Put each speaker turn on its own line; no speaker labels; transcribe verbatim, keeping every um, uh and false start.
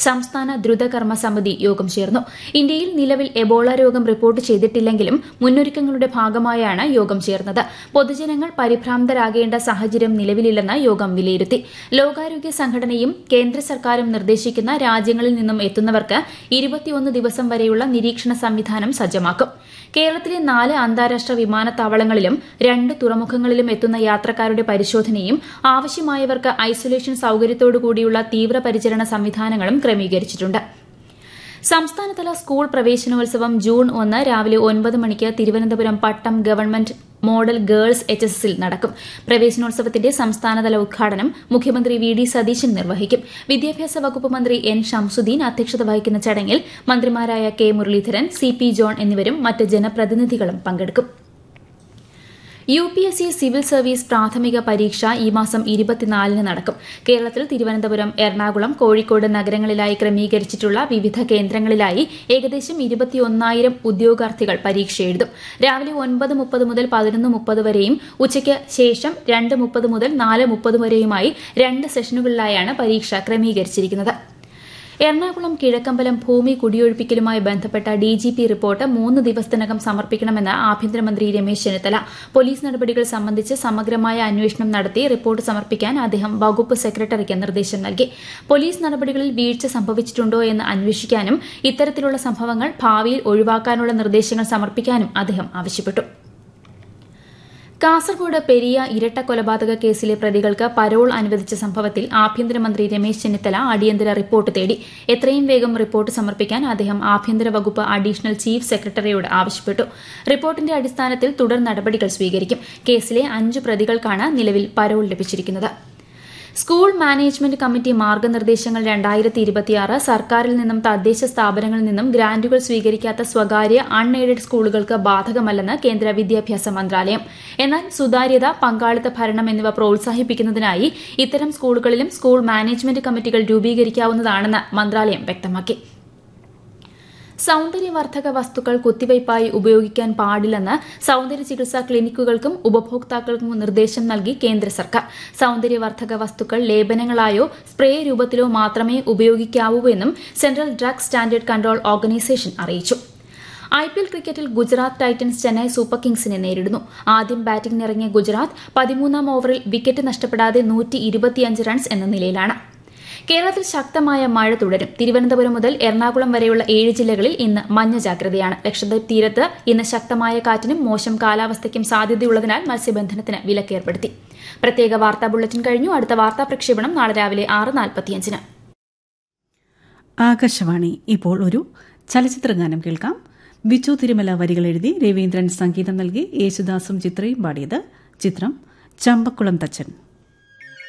സംസ്ഥാന ദ്രുതകർമ്മ സമിതി യോഗം ചേർന്നു. ഇന്ത്യയിൽ നിലവിൽ എബോള രോഗം റിപ്പോർട്ട് ചെയ്തിട്ടില്ലെങ്കിലും മുന്നൊരുക്കങ്ങളുടെ ഭാഗമായാണ് യോഗം ചേർന്നത്. പൊതുജനങ്ങൾ പരിഭ്രാന്തരാകേണ്ട സാഹചര്യം നിലവിലില്ലെന്ന് യോഗം വിലയിരുത്തി. ലോകാരോഗ്യ സംഘടനയും കേന്ദ്ര സർക്കാരും നിർദ്ദേശിക്കുന്ന രാജ്യങ്ങളിൽ നിന്നും എത്തുന്നവർക്ക് ഇരുപത്തിയൊന്ന് ദിവസം വരെയുള്ള നിരീക്ഷണ സംവിധാനം സജ്ജമാക്കും. കേരളത്തിലെ നാല് അന്താരാഷ്ട്ര വിമാനത്താവളങ്ങളിലും രണ്ട് തുറമുഖങ്ങളിലും എത്തുന്ന യാത്രക്കാരുടെ പരിശോധനയും ആവശ്യമായവർക്ക് ഐസൊലേഷൻ സൌകര്യത്തോടുകൂടിയുള്ള തീവ്രപരിചരണ സംവിധാനങ്ങളും ക്രമീകരിച്ചിട്ടുണ്ട്. സംസ്ഥാനതല സ്കൂൾ പ്രവേശനോത്സവം ജൂൺ ഒന്ന് രാവിലെ ഒൻപത് മണിക്ക് തിരുവനന്തപുരം പട്ടം government model girls H S എസിൽ നടക്കും. പ്രവേശനോത്സവത്തിന്റെ സംസ്ഥാനതല ഉദ്ഘാടനം മുഖ്യമന്ത്രി വി ഡി സതീശൻ നിർവഹിക്കും. വിദ്യാഭ്യാസ വകുപ്പ് മന്ത്രി എൻ ഷംസുദ്ദീൻ അധ്യക്ഷത വഹിക്കുന്ന ചടങ്ങിൽ മന്ത്രിമാരായ K Muraleedharan, C P John എന്നിവരും മറ്റ് ജനപ്രതിനിധികളും പങ്കെടുക്കും. U P S C civil service പ്രാഥമിക പരീക്ഷ ഈ മാസം ഇരുപത്തിനാലിന് നടക്കും. കേരളത്തിൽ തിരുവനന്തപുരം, എറണാകുളം, കോഴിക്കോട് നഗരങ്ങളിലായി ക്രമീകരിച്ചിട്ടുള്ള വിവിധ കേന്ദ്രങ്ങളിലായി ഏകദേശം ഇരുപത്തിയൊന്നായിരം ഉദ്യോഗാർത്ഥികൾ പരീക്ഷ എഴുതും. രാവിലെ ഒൻപത് മുപ്പത് മുതൽ പതിനൊന്ന് മുപ്പത് വരെയും ഉച്ചയ്ക്ക് ശേഷം രണ്ട് മുപ്പത് മുതൽ നാല് മുപ്പത് വരെയുമായി രണ്ട് സെഷനുകളിലായാണ് പരീക്ഷ ക്രമീകരിച്ചിരിക്കുന്നത്. എറണാകുളം കിഴക്കമ്പലം ഭൂമി കുടിയൊഴിപ്പിക്കലുമായി ബന്ധപ്പെട്ട ഡി ജി പി റിപ്പോർട്ട് മൂന്ന് ദിവസത്തിനകം സമർപ്പിക്കണമെന്ന് ആഭ്യന്തരമന്ത്രി രമേശ് ചെന്നിത്തല. പോലീസ് നടപടികൾ സംബന്ധിച്ച് സമഗ്രമായ അന്വേഷണം നടത്തി റിപ്പോർട്ട് സമർപ്പിക്കാൻ അദ്ദേഹം വകുപ്പ് സെക്രട്ടറിക്ക് നിർദ്ദേശം നൽകി. പോലീസ് നടപടികളിൽ വീഴ്ച സംഭവിച്ചിട്ടുണ്ടോ എന്ന് അന്വേഷിക്കാനും ഇത്തരത്തിലുള്ള സംഭവങ്ങൾ ഭാവിയിൽ ഒഴിവാക്കാനുള്ള നിർദ്ദേശങ്ങൾ സമർപ്പിക്കാനും അദ്ദേഹം ആവശ്യപ്പെട്ടു. കാസർഗോഡ് പെരിയ ഇരട്ട കൊലപാതക കേസിലെ പ്രതികൾക്ക് പരോൾ അനുവദിച്ച സംഭവത്തിൽ ആഭ്യന്തരമന്ത്രി രമേശ് ചെന്നിത്തല അടിയന്തര റിപ്പോർട്ട് തേടി. എത്രയും വേഗം റിപ്പോർട്ട് സമർപ്പിക്കാൻ അദ്ദേഹം ആഭ്യന്തര വകുപ്പ് അഡീഷണൽ ചീഫ് സെക്രട്ടറിയോട് ആവശ്യപ്പെട്ടു. റിപ്പോർട്ടിന്റെ അടിസ്ഥാനത്തിൽ തുടർ നടപടികൾ സ്വീകരിക്കും. കേസിലെ അഞ്ചു പ്രതികൾക്കാണ് നിലവിൽ പരോൾ ലഭിച്ചിരിക്കുന്നത്. സ്കൂൾ മാനേജ്മെന്റ് കമ്മിറ്റി മാർഗനിർദ്ദേശങ്ങൾ രണ്ടായിരത്തി ഇരുപത്തിയാറ് സർക്കാരിൽ നിന്നും തദ്ദേശ സ്ഥാപനങ്ങളിൽ നിന്നും ഗ്രാന്റുകൾ സ്വീകരിക്കാത്ത സ്വകാര്യ അൺ എയ്ഡഡ് സ്കൂളുകൾക്ക് ബാധകമല്ലെന്ന് കേന്ദ്ര വിദ്യാഭ്യാസ മന്ത്രാലയം. എന്നാൽ സുതാര്യത, പങ്കാളിത്ത ഭരണം എന്നിവ പ്രോത്സാഹിപ്പിക്കുന്നതിനായി ഇത്തരം സ്കൂളുകളിലും സ്കൂൾ മാനേജ്മെന്റ് കമ്മിറ്റികൾ രൂപീകരിക്കാവുന്നതാണെന്ന് മന്ത്രാലയം വ്യക്തമാക്കി. സൌന്ദര്യവർദ്ധക വസ്തുക്കൾ കുത്തിവയ്പായി ഉപയോഗിക്കാൻ പാടില്ലെന്ന് സൌന്ദര്യ ചികിത്സാ ക്ലിനിക്കുകൾക്കും ഉപഭോക്താക്കൾക്കും നിർദ്ദേശം നൽകി കേന്ദ്ര സർക്കാർ. സൌന്ദര്യവർദ്ധക വസ്തുക്കൾ ലേപനങ്ങളായോ സ്പ്രേ രൂപത്തിലോ മാത്രമേ ഉപയോഗിക്കാവൂ എന്നും central drug standard control organisation അറിയിച്ചു. ഐ പി എൽ ക്രിക്കറ്റിൽ ഗുജറാത്ത് ടൈറ്റൻസ് ചെന്നൈ സൂപ്പർ കിങ്സിനെ നേരിടുന്നു. ആദ്യം ബാറ്റിംഗിനിറങ്ങിയ ഗുജറാത്ത് പതിമൂന്നാം ഓവറിൽ വിക്കറ്റ് നഷ്ടപ്പെടാതെ നൂറ്റി ഇരുപത്തിയഞ്ച് റൺസ് എന്ന നിലയിലാണ്. കേരളത്തിൽ ശക്തമായ മഴ തുടരും. തിരുവനന്തപുരം മുതൽ എറണാകുളം വരെയുള്ള ഏഴ് ജില്ലകളിൽ ഇന്ന് മഞ്ഞ ജാഗ്രതയാണ്. ലക്ഷദ്വീപ് തീരത്ത് ഇന്ന് ശക്തമായ കാറ്റിനും മോശം കാലാവസ്ഥയ്ക്കും സാധ്യതയുള്ളതിനാൽ മത്സ്യബന്ധനത്തിന് വിലക്കേർപ്പെടുത്തി. പ്രത്യേക വാർത്താ ബുള്ളറ്റിൻ കഴിഞ്ഞു. അടുത്ത വാർത്താ പ്രക്ഷേപണം നാളെ രാവിലെ ആറ് നാൽപ്പത്തിയഞ്ചിന്.
ആകാശവാണി. ഇപ്പോൾ ഒരു ചലച്ചിത്രഗാനം കേൾക്കാം. ബിച്ചു തിരുമല വരികൾ എഴുതി രവീന്ദ്രൻ സംഗീതം നൽകി യേശുദാസും ചിത്രയും പാടിയത്. ചിത്രം ചമ്പക്കുളം തച്ചൻ.